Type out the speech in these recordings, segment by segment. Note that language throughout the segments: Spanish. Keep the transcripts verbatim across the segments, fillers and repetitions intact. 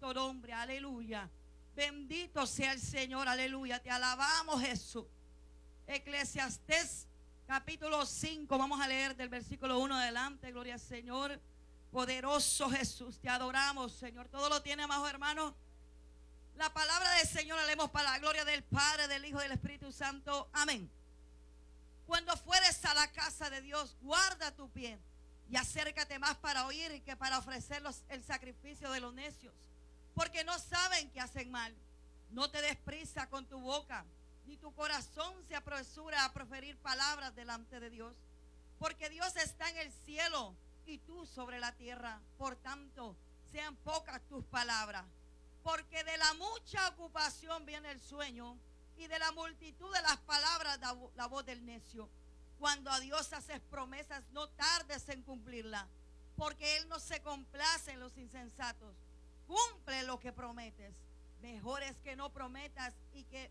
santo nombre, aleluya. Bendito sea el Señor, aleluya. Te alabamos, Jesús. Eclesiastés capítulo cinco, vamos a leer del versículo uno adelante. Gloria al Señor. Poderoso Jesús, te adoramos, Señor. Todo lo tiene, amados hermanos. La palabra del Señor la leemos para la gloria del Padre, del Hijo y del Espíritu Santo. Amén. Cuando fueres a la casa de Dios, guarda tu pie y acércate más para oír que para ofrecer los, el sacrificio de los necios, porque no saben que hacen mal. No te des prisa con tu boca, ni tu corazón se apresura a proferir palabras delante de Dios, porque Dios está en el cielo y tú sobre la tierra. Por tanto, sean pocas tus palabras, porque de la mucha ocupación viene el sueño, y de la multitud de las palabras la, la voz del necio. Cuando a Dios haces promesas, no tardes en cumplirla, porque Él no se complace en los insensatos. Cumple lo que prometes. Mejor es que no prometas y que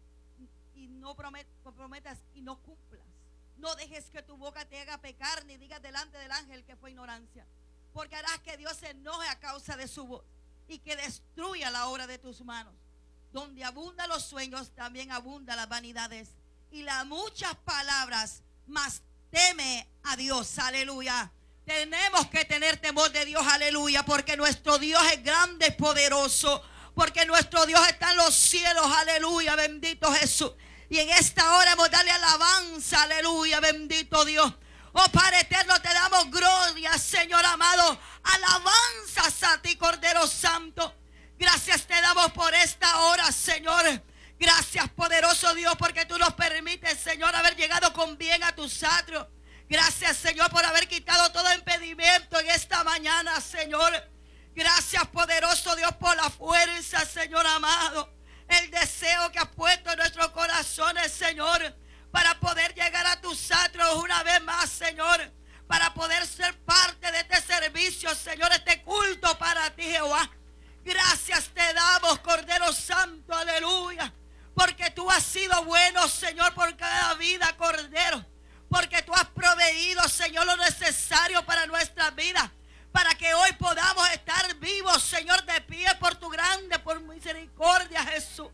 y no promet, prometas y no cumplas. No dejes que tu boca te haga pecar, ni digas delante del ángel que fue ignorancia, porque harás que Dios se enoje a causa de su voz y que destruya la obra de tus manos. Donde abundan los sueños, también abundan las vanidades y las muchas palabras, mas teme a Dios, aleluya. Tenemos que tener temor de Dios, aleluya, porque nuestro Dios es grande y poderoso, porque nuestro Dios está en los cielos, aleluya, bendito Jesús. Y en esta hora hemos darle alabanza, aleluya, bendito Dios. Oh Padre eterno, te damos gloria, Señor amado. Alabanzas a ti, Cordero Santo. Gracias te damos por esta hora, Señor. Gracias, poderoso Dios, porque tú nos permites, Señor, haber llegado con bien a tus atrios. Gracias, Señor, por haber quitado todo impedimento en esta mañana, Señor. Gracias, poderoso Dios, por la fuerza, Señor amado. El deseo que has puesto en nuestros corazones, Señor, para poder llegar a tus atrios una vez más, Señor. Para poder ser parte de este servicio, Señor, este culto para ti, Jehová. Gracias te damos, Cordero Santo, aleluya. Porque tú has sido bueno, Señor, por cada vida, Cordero. Porque tú has proveído, Señor, lo necesario para nuestra vida. Para que hoy podamos estar vivos, Señor, de pie por tu grande, por misericordia, Jesús.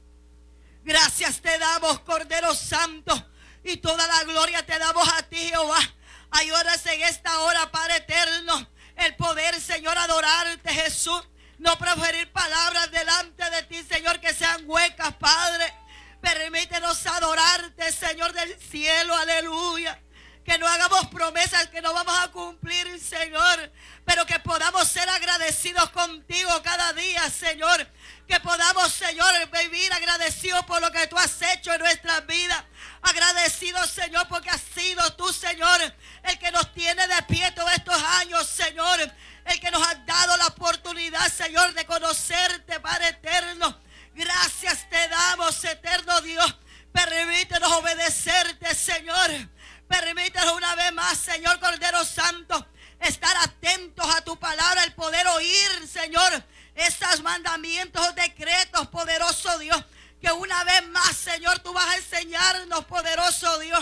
Gracias te damos, Cordero Santo. Y toda la gloria te damos a ti, Jehová. Ayúdanos en esta hora, Padre eterno. El poder, Señor, adorarte, Jesús. No proferir palabras delante de ti, Señor, que sean huecas, Padre. Permítenos adorarte, Señor del cielo, aleluya. Que no hagamos promesas que no vamos a cumplir, Señor. Pero que podamos ser agradecidos contigo cada día, Señor. Que podamos, Señor, vivir agradecidos por lo que tú has hecho en nuestras vidas. Agradecidos, Señor, porque has sido tú, Señor, el que nos tiene de pie todos estos años, Señor. El que nos ha dado la oportunidad, Señor, de conocerte, Padre eterno. Gracias te damos, eterno Dios. Permítenos obedecerte, Señor. Permítenos una vez más, Señor Cordero Santo, estar atentos a tu palabra, el poder oír, Señor, estos mandamientos, decretos, poderoso Dios. Que una vez más, Señor, tú vas a enseñarnos, poderoso Dios.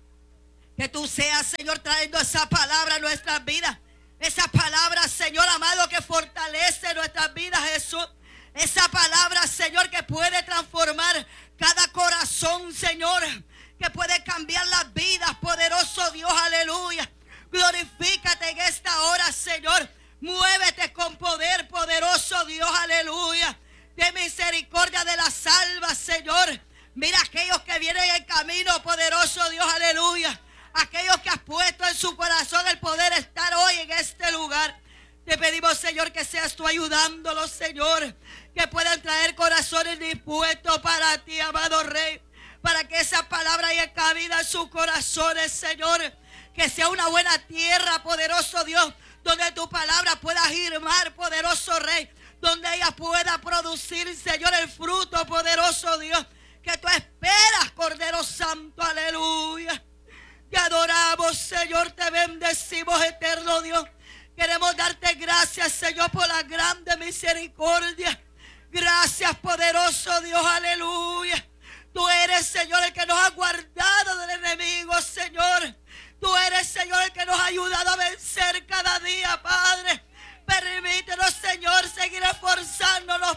Que tú seas, Señor, trayendo esa palabra a nuestras vidas. Esa palabra, Señor amado, que fortalece nuestras vidas, Jesús. Esa palabra, Señor, que puede transformar cada corazón, Señor. Que puede cambiar las vidas, poderoso Dios, aleluya. Glorifícate en esta hora, Señor. Muévete con poder, poderoso Dios, aleluya. De misericordia de las almas, Señor. Mira aquellos que vienen en camino, poderoso Dios, aleluya. Aquellos que has puesto en su corazón el poder estar hoy en este lugar. Te pedimos, Señor, que seas tú ayudándolos, Señor. Que puedan traer corazones dispuestos para ti, amado Rey. Para que esa palabra haya cabida en sus corazones, Señor. Que sea una buena tierra, poderoso Dios. Donde tu palabra pueda girmar, poderoso Rey. Donde ella pueda producir, Señor, el fruto, poderoso Dios. Que tú esperas, Cordero Santo, aleluya. Te adoramos, Señor, te bendecimos, eterno Dios. Queremos darte gracias, Señor, por la grande misericordia. Gracias, poderoso Dios, aleluya. Tú eres, Señor, el que nos ha guardado del enemigo, Señor. Tú eres, Señor, el que nos ha ayudado a vencer cada día, Padre. Permítenos, Señor, seguir esforzándonos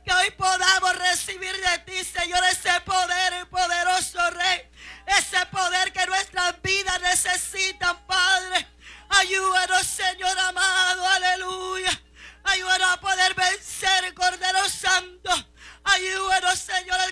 Que hoy podamos recibir de ti, Señor, ese poder poderoso, Rey. Ese poder que nuestras vidas necesitan, Padre. Ayúdanos, Señor amado, aleluya. Ayúdanos a poder vencer, Cordero Santo. Ayúdanos, Señor,